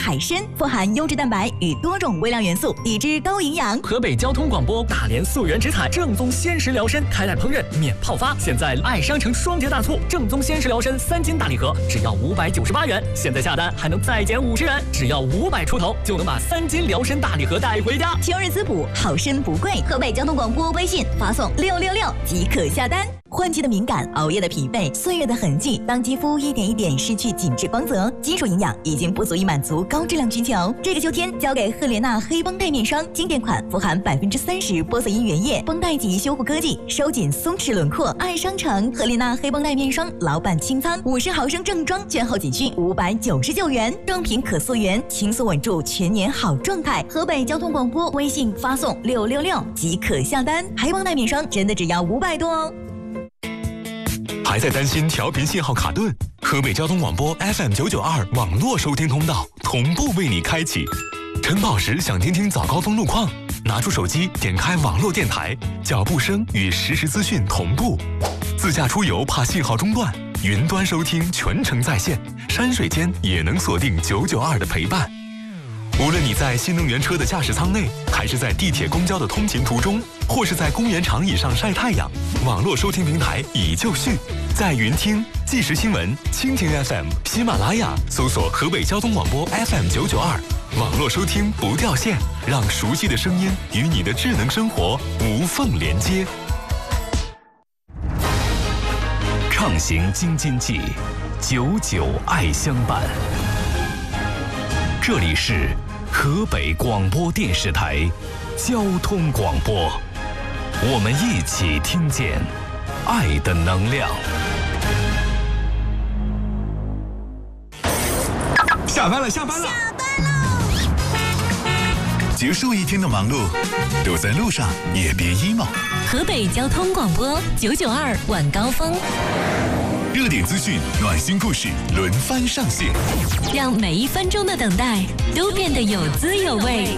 海参，富含优质蛋白与多种微量元素，抵制高营养。 河北交通广播大连溯源直采正宗鲜食疗参，开袋烹饪免泡发。现在爱商城双节大促，正宗鲜食疗参3斤大礼盒只要598元，现在下单还能再减50元，只要500出头就能把3斤疗参大礼盒带回家。 秋日滋补，好参不贵。河北交通广播微信发送666即可下单。换季的敏感，熬夜的疲惫，岁月的痕迹，当肌肤一点一点失去紧致光泽，基础营养已经不足以满足高质量需求。这个秋天交给赫莲娜黑绷带面霜，经典款，富含30%玻色因原液，绷带级修护科技，收紧松弛轮廓。爱商城赫莲娜黑绷带面霜老板清仓，50毫升正装券后仅需599元，正品可溯源，轻松稳住全年好状态。河北交通广播微信发送666即可下单，黑绷带面霜真的只要500多哦。 还在担心调频信号卡顿？河北交通广播 FM992 网络收听通道同步为你开启。晨跑时想听听早高峰路况，拿出手机点开网络电台，脚步声与实时资讯同步。自驾出游怕信号中断，云端收听全程在线，山水间也能锁定992的陪伴。无论你在新能源车的驾驶舱内，还是在地铁公交的通勤途中，或是在公园长椅上晒太阳，网络收听平台已就绪。在云听、即时新闻、蜻蜓 FM、喜马拉雅搜索河北交通广播 FM992，网络收听不掉线，让熟悉的声音与你的智能生活无缝连接。 畅行京津冀，久久爱相伴。这里是河北广播电视台交通广播，我们一起听见爱的能量。 下班了，下班了， 下班喽！ 结束一天的忙碌，都在路上也别 emo。 河北交通广播992晚高峰， 热点资讯、暖心故事轮番上线， 让每一分钟的等待都变得有滋有味。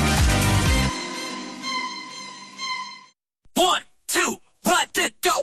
1 2 let it go。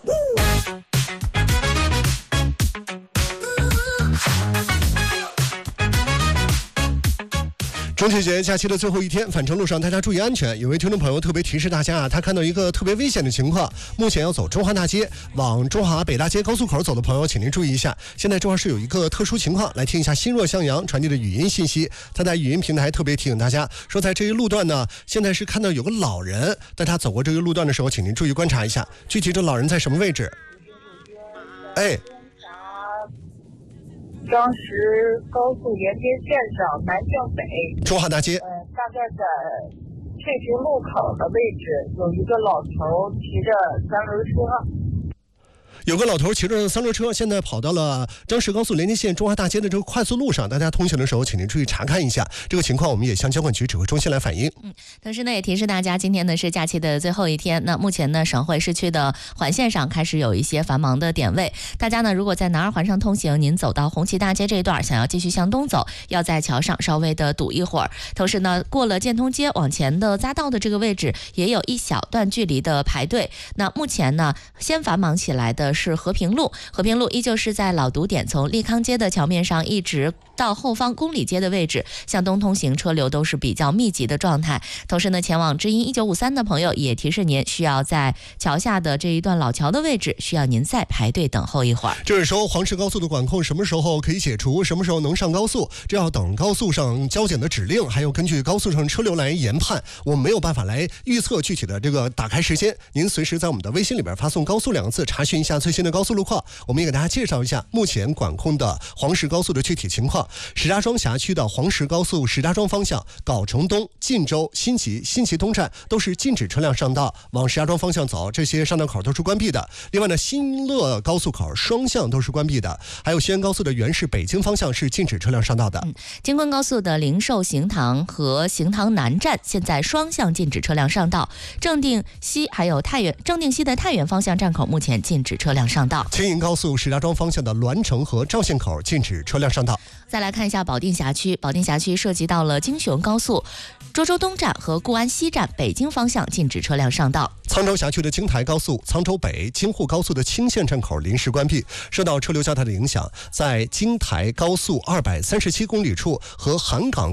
中秋节假期的最后一天，返程路上大家注意安全。有位听众朋友特别提示大家啊，他看到一个特别危险的情况，目前要走中华大街往中华北大街高速口走的朋友，请您注意一下。现在中华市有一个特殊情况，来听一下新若向阳传递的语音信息。他在语音平台特别提醒大家说，在这一路段呢，现在是看到有个老人，在他走过这个路段的时候，请您注意观察一下，具体这老人在什么位置？哎。 张石高速连接线上南向北， 中华大街。 大概在翠屏路口的位置，有一个老头骑着三轮车。 有个老头骑着三轮车，现在跑到了张石高速连接线中华大街的这个快速路上。大家通行的时候，请您注意查看一下这个情况，我们也向交管局指挥中心来反映。 同时呢，也提示大家，今天呢是假期的最后一天。那目前呢，省会市区的环线上开始有一些繁忙的点位。大家呢，如果在南二环上通行，您走到红旗大街这一段，想要继续向东走，要在桥上稍微的堵一会儿。同时呢，过了建通街往前的匝道的这个位置，也有一小段距离的排队。那目前呢，先繁忙起来的是和平路。和平路依旧是在老堵点，从利康街的桥面上一直到后方公里街的位置，向东通行车流都是比较密集的状态。同时呢，前往知音1953的朋友也提示您，需要在桥下的这一段老桥的位置，需要您再排队等候一会儿。 这时候黄石高速的管控什么时候可以解除，什么时候能上高速，这要等高速上交检的指令，还有根据高速上车流来研判，我们没有办法来预测具体的这个打开时间。您随时在我们的微信里边发送高速2个字，查询一下最新的高速路况。我们也给大家介绍一下目前管控的黄石高速的具体情况。石家庄辖区的黄石高速石家庄方向、藁城东、晋州、新奇东站都是禁止车辆上道，往石家庄方向走，这些上道口都是关闭的。另外呢，新乐高速口双向都是关闭的，还有西安高速的原市北京方向是禁止车辆上道的。 京昆高速的灵寿行堂和行堂南站现在双向禁止车辆上道，正定西还有正定西的太原方向站口目前禁止车辆上道。 青营高速石家庄方向的栾城和赵县口禁止车辆上道。 再来看一下保定辖区，保定辖区涉及到了京雄高速涿州东站和固安西站北京方向禁止车辆上道。 沧州辖区的京台高速、沧州北、京沪高速的清县站口临时关闭，受到车流较大的影响，在京台高速237公里处和韩港